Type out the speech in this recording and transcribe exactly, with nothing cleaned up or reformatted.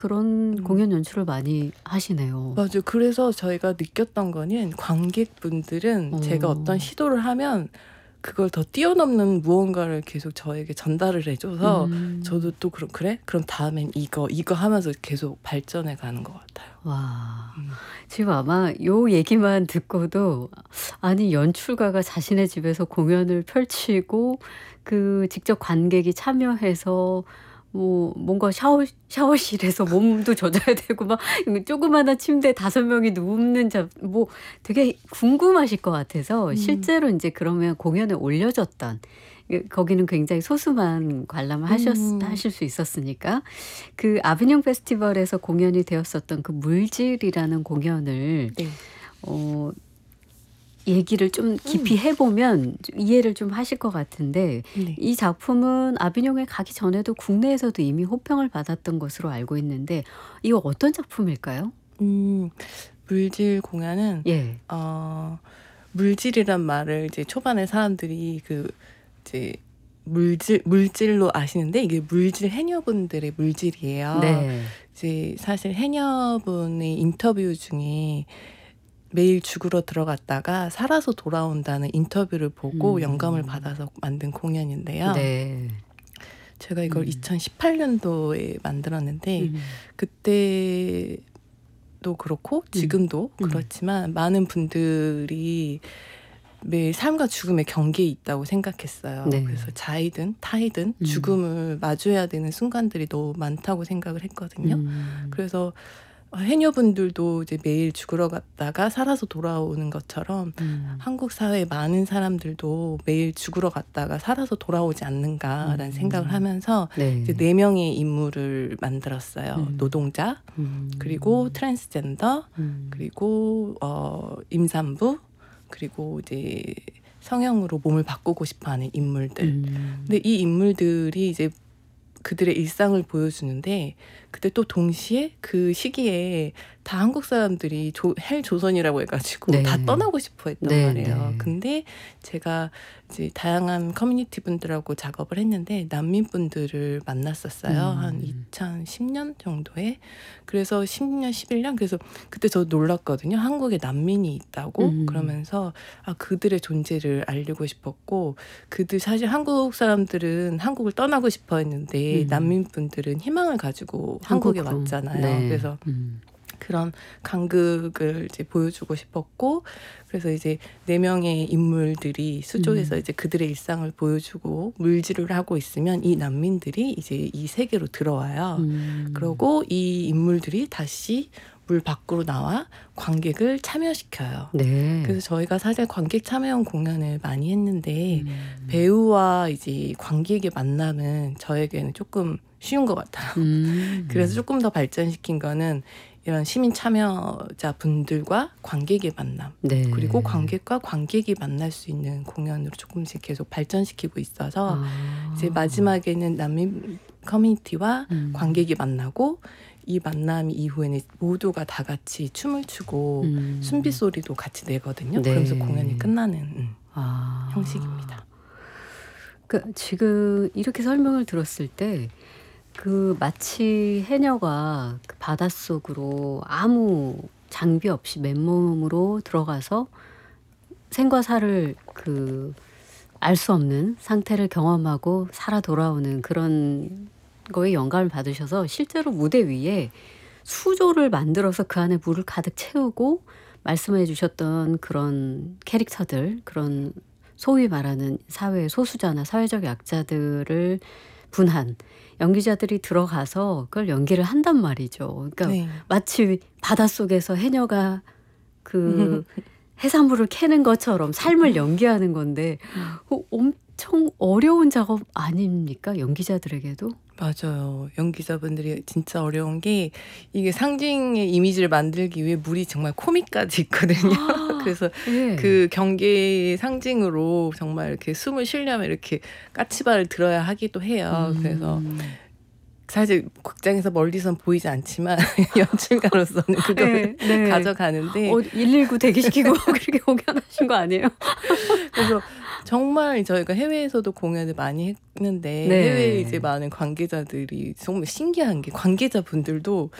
그런 음. 공연 연출을 많이 하시네요. 맞아요. 그래서 저희가 느꼈던 거는 관객분들은 제가 어떤 어. 시도를 하면 그걸 더 뛰어넘는 무언가를 계속 저에게 전달을 해줘서 음. 저도 또 그럼 그래? 그럼 다음엔 이거 이거 하면서 계속 발전해 가는 것 같아요. 와. 음. 지금 아마 요 얘기만 듣고도 아니 연출가가 자신의 집에서 공연을 펼치고 그 직접 관객이 참여해서 뭐 뭔가 샤워 샤워실에서 몸도 젖어야 되고 막 조그마한 침대에 다섯 명이 눕는 자 뭐 되게 궁금하실 것 같아서 음. 실제로 인제 그러면 공연에 올려졌던 그 거기는 굉장히 소수만 관람을 하셨 음. 하실 수 있었으니까 그 아비뇽 페스티벌에서 공연이 되었었던 그 물질이라는 공연을 네. 어 얘기를 좀 깊이 음. 해 보면 좀 이해를 좀 하실 것 같은데 네. 이 작품은 아비뇽에 가기 전에도 국내에서도 이미 호평을 받았던 것으로 알고 있는데 이거 어떤 작품일까요? 음. 물질 공연은 예. 어 물질이란 말을 이제 초반에 사람들이 그 이제 물질 물질로 아시는데 이게 물질 해녀분들의 물질이에요. 네. 이제 사실 해녀분의 인터뷰 중에 매일 죽으러 들어갔다가 살아서 돌아온다는 인터뷰를 보고 음. 영감을 받아서 만든 공연인데요. 네. 제가 이걸 음. 이천십팔 년도에 만들었는데 음. 그때도 그렇고 지금도 음. 그렇지만 많은 분들이 매일 삶과 죽음의 경계에 있다고 생각했어요. 네. 그래서 자이든 타이든 음. 죽음을 마주해야 되는 순간들이 너무 많다고 생각을 했거든요. 음. 그래서 해녀분들도 이제 매일 죽으러 갔다가 살아서 돌아오는 것처럼 음. 한국 사회의 많은 사람들도 매일 죽으러 갔다가 살아서 돌아오지 않는가라는 음. 생각을 하면서 네. 이제 네 명의 인물을 만들었어요. 음. 노동자, 음. 그리고 트랜스젠더, 음. 그리고 어 임산부, 그리고 이제 성형으로 몸을 바꾸고 싶어하는 인물들. 음. 근데 이 인물들이 이제 그들의 일상을 보여주는데 그때 또 동시에 그 시기에 다 한국 사람들이 조, 헬 조선이라고 해가지고 네. 다 떠나고 싶어 했단 네, 말이에요. 네. 근데 제가 이제 다양한 커뮤니티 분들하고 작업을 했는데 난민 분들을 만났었어요. 음. 한 이천십 년 정도에. 그래서 십 년, 십일 년 그래서 그때 저 놀랐거든요. 한국에 난민이 있다고. 음. 그러면서 아 그들의 존재를 알리고 싶었고 그들 사실 한국 사람들은 한국을 떠나고 싶어 했는데 음. 난민 분들은 희망을 가지고 한국에 한국으로. 왔잖아요. 네. 그래서 음. 그런 간극을 이제 보여주고 싶었고 그래서 이제 네 명의 인물들이 수조에서 음. 이제 그들의 일상을 보여주고 물질을 하고 있으면 이 난민들이 이제 이 세계로 들어와요. 음. 그러고 이 인물들이 다시 물 밖으로 나와 관객을 참여시켜요. 네. 그래서 저희가 사실 관객 참여형 공연을 많이 했는데 음. 배우와 이제 관객의 만남은 저에게는 조금 쉬운 것 같아요. 음. 그래서 조금 더 발전시킨 거는 이런 시민 참여자 분들과 관객의 만남, 네. 그리고 관객과 관객이 만날 수 있는 공연으로 조금씩 계속 발전시키고 있어서 아. 이제 마지막에는 난민 커뮤니티와 음. 관객이 만나고 이 만남 이후에는 모두가 다 같이 춤을 추고 음. 순비 소리도 같이 내거든요. 네. 그러면서 공연이 끝나는 음, 아. 형식입니다. 그 지금 이렇게 설명을 들었을 때 그 마치 해녀가 그 바닷속으로 아무 장비 없이 맨몸으로 들어가서 생과 사를 그 알 수 없는 상태를 경험하고 살아 돌아오는 그런 거에 영감을 받으셔서 실제로 무대 위에 수조를 만들어서 그 안에 물을 가득 채우고 말씀해 주셨던 그런 캐릭터들, 그런 소위 말하는 사회의 소수자나 사회적 약자들을 분한 연기자들이 들어가서 그걸 연기를 한단 말이죠. 그러니까 네. 마치 바닷속에서 해녀가 그 해산물을 캐는 것처럼 삶을 연기하는 건데 어, 엄청 어려운 작업 아닙니까? 연기자들에게도? 맞아요. 연기자분들이 진짜 어려운 게 이게 상징의 이미지를 만들기 위해 물이 정말 코믹까지 있거든요. 그래서 예. 그 경계의 상징으로 정말 이렇게 숨을 쉬려면 이렇게 까치발을 들어야 하기도 해요. 그래서 음. 사실 극장에서 멀리선 보이지 않지만 연출가로서는 그걸 네, 네. 가져가는데 어, 일일구 대기시키고 그렇게 공연하신 거 아니에요? 그래서 정말 저희가 해외에서도 공연을 많이 했는데 네. 해외에 이제 많은 관계자들이 정말 신기한 게 관계자분들도